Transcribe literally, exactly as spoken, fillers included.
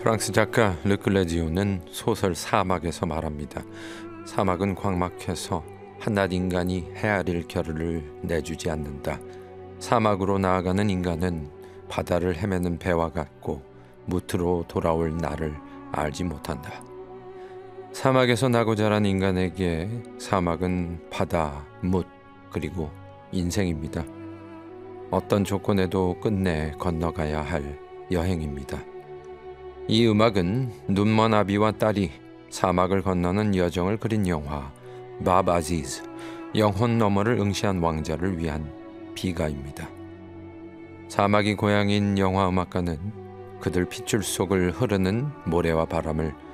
프랑스 작가 르클레지오는 소설 사막에서 말합니다. 사막은 광막해서 한낱 인간이 헤아릴 겨를을 내주지 않는다. 사막으로 나아가는 인간은 바다를 헤매는 배와 같고 무트로 돌아올 나를 알지 못한다. 사막에서 나고 자란 인간에게 사막은 바다, 뭇, 그리고 인생입니다. 어떤 조건에도 끝내 건너가야 할 여행입니다. 이 음악은 눈먼 아비와 딸이 사막을 건너는 여정을 그린 영화 밥 아지즈, 영혼 너머를 응시한 왕자를 위한 비가입니다. 사막이 고향인 영화 음악가는 그들 핏줄 속을 흐르는 모래와 바람을